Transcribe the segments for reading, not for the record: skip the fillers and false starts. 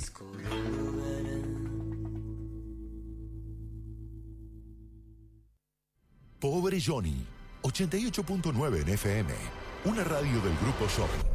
Pobre Johnny, 88.9 en FM, una radio del Grupo Shopping.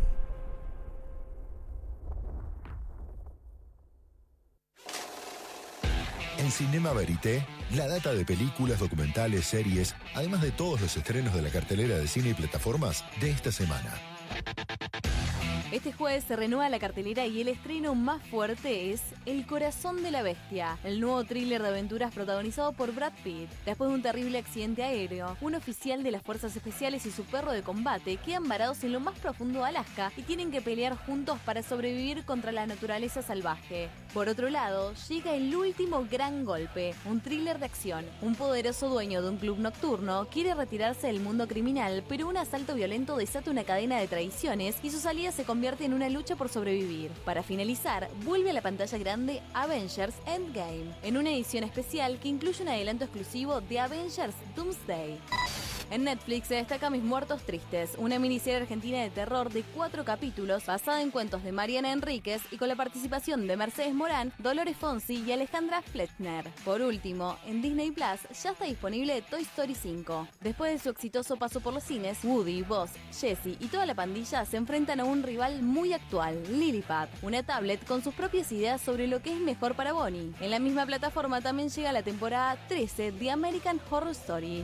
En Cinema Verité, la data de películas, documentales, series, además de todos los estrenos de la cartelera de cine y plataformas de esta semana. Este jueves se renueva la cartelera y el estreno más fuerte es El corazón de la bestia, el nuevo thriller de aventuras protagonizado por Brad Pitt. Después de un terrible accidente aéreo, un oficial de las fuerzas especiales y su perro de combate quedan varados en lo más profundo de Alaska y tienen que pelear juntos para sobrevivir contra la naturaleza salvaje. Por otro lado, llega El último gran golpe, un thriller de acción. Un poderoso dueño de un club nocturno quiere retirarse del mundo criminal, pero un asalto violento desata una cadena de traiciones y su salida se convierte en una lucha por sobrevivir. Para finalizar, vuelve a la pantalla grande Avengers Endgame, en una edición especial que incluye un adelanto exclusivo de Avengers Doomsday. En Netflix se destaca Mis Muertos Tristes, una miniserie argentina de terror de 4 capítulos basada en cuentos de Mariana Enríquez y con la participación de Mercedes Morán, Dolores Fonsi y Alejandra Flettner. Por último, en Disney Plus ya está disponible Toy Story 5. Después de su exitoso paso por los cines, Woody, Buzz, Jessie y toda la pandilla se enfrentan a un rival muy actual, Lilliput, una tablet con sus propias ideas sobre lo que es mejor para Bonnie. En la misma plataforma también llega la temporada 13 de American Horror Story.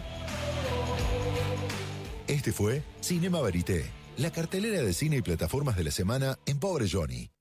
Este fue Cinema Verité, la cartelera de cine y plataformas de la semana en Pobre Johnny.